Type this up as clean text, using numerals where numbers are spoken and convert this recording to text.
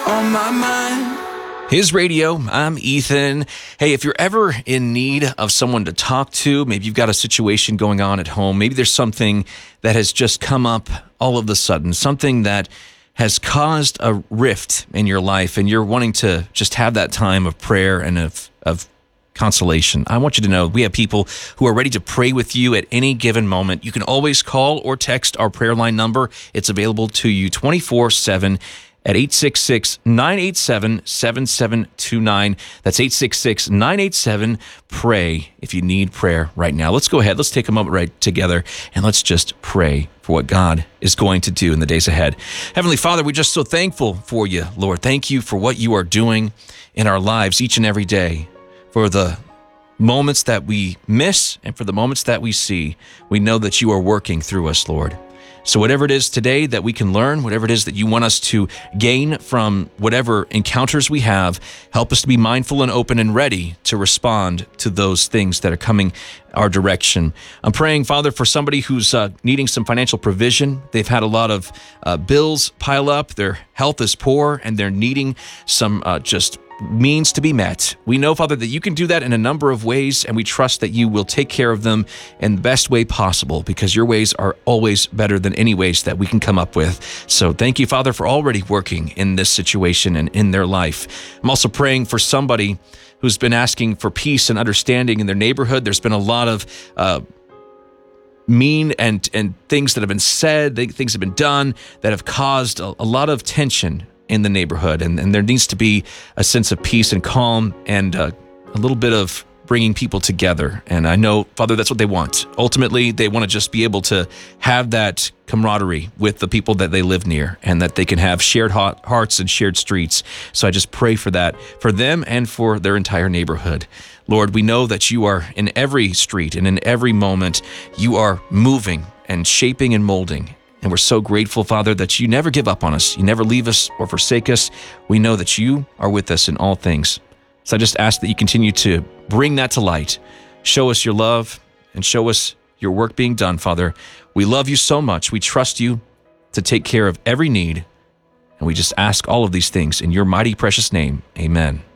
on my mind. His Radio, I'm Ethan. Hey, if you're ever in need of someone to talk to, maybe you've got a situation going on at home, maybe there's something that has just come up all of a sudden, something that has caused a rift in your life, and you're wanting to just have that time of prayer and of consolation. I want you to know we have people who are ready to pray with you at any given moment. You can always call or text our prayer line number. It's available to you 24/7 at 866-987-7729. That's 866-987-PRAY if you need prayer right now. Let's go ahead. Let's take a moment right together and let's just pray for what God is going to do in the days ahead. Heavenly Father, we're just so thankful for you, Lord. Thank you for what you are doing in our lives each and every day, for the moments that we miss and for the moments that we see. We know that you are working through us, Lord. So whatever it is today that we can learn, whatever it is that you want us to gain from whatever encounters we have, help us to be mindful and open and ready to respond to those things that are coming our direction. I'm praying, Father, for somebody who's needing some financial provision. They've had a lot of bills pile up. Their health is poor and they're needing some just means to be met. We know, Father, that you can do that in a number of ways, and we trust that you will take care of them in the best way possible, because your ways are always better than any ways that we can come up with. So thank you, Father, for already working in this situation and in their life. I'm also praying for somebody who's been asking for peace and understanding in their neighborhood. There's been a lot of mean and things that have been said, things have been done that have caused a lot of tension in the neighborhood, and there needs to be a sense of peace and calm and a little bit of bringing people together. And I know, Father, that's what they want. Ultimately, they want to just be able to have that camaraderie with the people that they live near, and that they can have shared hearts and shared streets. So I just pray for that, for them and for their entire neighborhood. Lord, we know that you are in every street and in every moment. You are moving and shaping and molding. And we're so grateful, Father, that you never give up on us. You never leave us or forsake us. We know that you are with us in all things. So I just ask that you continue to bring that to light. Show us your love and show us your work being done, Father. We love you so much. We trust you to take care of every need. And we just ask all of these things in your mighty, precious name. Amen.